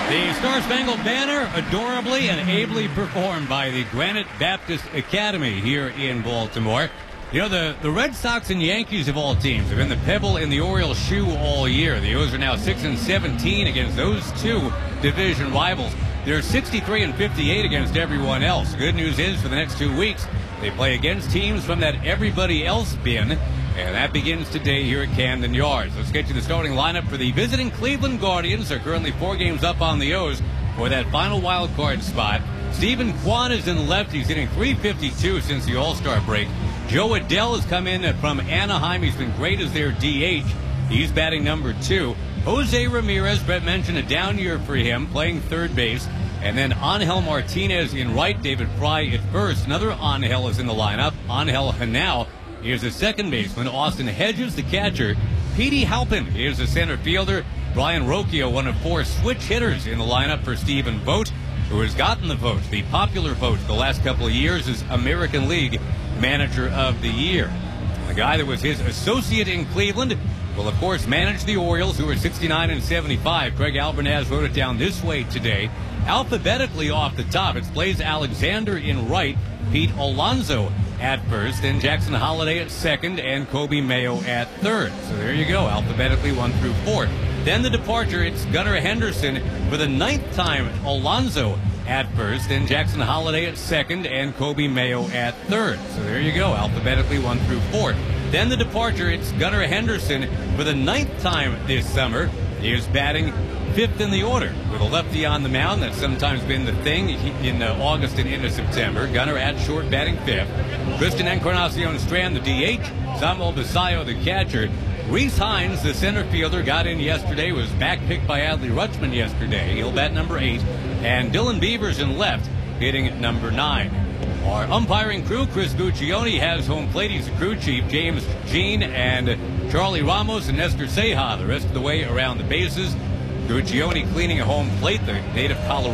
The Star Spangled Banner, adorably and ably performed by the Granite Baptist Academy here in Baltimore. You know, the Red Sox and Yankees of all teams have been the pebble in the Orioles' shoe all year. The O's are now 6-17 against those two division rivals. They're 63-58 against everyone else. The good news is for the next 2 weeks, they play against teams from that everybody else bin, and that begins today here at Camden Yards. Let's get you the starting lineup for the visiting Cleveland Guardians. They're currently 4 games up on the O's for that final wild card spot. Stephen Kwan is in left. He's hitting .352 since the All-Star break. Joe Adell has come in from Anaheim. He's been great as their DH. He's batting number 2. Jose Ramirez, Brett mentioned a down year for him, playing third base. And then Angel Martinez in right, David Fry at first. Another Angel is in the lineup. Angel Hanau is the second baseman. Austin Hedges, the catcher. Petey Halpin is the center fielder. Brian Rocchio, one of 4 switch hitters in the lineup for Stephen Vogt, who has gotten the vote, the popular vote the last couple of years as American League Manager of the Year. The guy that was his associate in Cleveland will, of course, manage the Orioles, who are 69-75. Craig Albernaz wrote it down this way today. Alphabetically off the top, it's Blaze Alexander in right, Pete Alonso at first, then Jackson Holliday at second, and Kobe Mayo at third. So there you go, alphabetically 1 through 4. Then the departure, it's Gunnar Henderson for the 9th time, Alonso at first, then Jackson Holliday at second, and Kobe Mayo at third. So there you go, alphabetically 1 through 4. Then the departure, it's Gunnar Henderson for the 9th time this summer. He is batting 5th in the order with a lefty on the mound. That's sometimes been the thing in August and into September. Gunnar at short, batting 5th. Kristen Encarnacion Strand, the DH. Samuel Basayo, the catcher. Reese Hines, the center fielder, got in yesterday, was back picked by Adley Rutschman yesterday. He'll bat number 8. And Dylan Beavers in left, hitting number 9. Our umpiring crew, Chris Guccione, has home plate. He's the crew chief. James Jean and Charlie Ramos and Nestor Ceja the rest of the way around the bases. Guccione cleaning a home plate, the native Colorado.